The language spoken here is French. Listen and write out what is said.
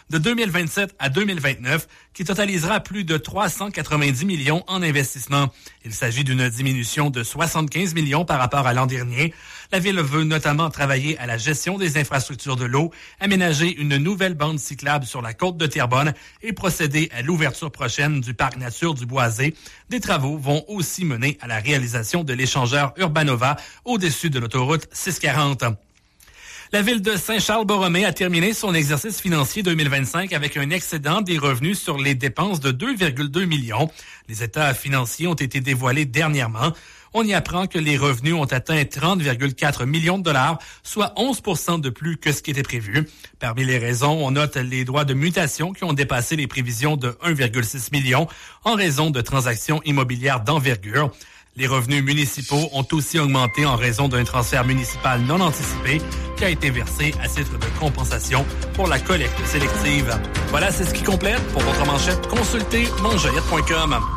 de 2027 à 2029 qui totalisera plus de 390 millions en investissement. Il s'agit d'une diminution de 75 millions par rapport à l'an dernier. La Ville veut notamment travailler à la gestion des infrastructures de l'eau, aménager une nouvelle bande cyclable sur la côte de Terrebonne et procéder à l'ouverture prochaine du parc nature du Boisé. Des travaux vont aussi mener à la réalisation de l'échangeur Urbanova au-dessus de l'autoroute 640. La Ville de Saint-Charles-Borromée a terminé son exercice financier 2025 avec un excédent des revenus sur les dépenses de 2,2 millions. Les états financiers ont été dévoilés dernièrement. On y apprend que les revenus ont atteint 30,4 millions de dollars, soit 11 % de plus que ce qui était prévu. Parmi les raisons, on note les droits de mutation qui ont dépassé les prévisions de 1,6 million en raison de transactions immobilières d'envergure. Les revenus municipaux ont aussi augmenté en raison d'un transfert municipal non anticipé qui a été versé à titre de compensation pour la collecte sélective. Voilà, c'est ce qui complète. Pour votre manchette, consultez monjoyette.com.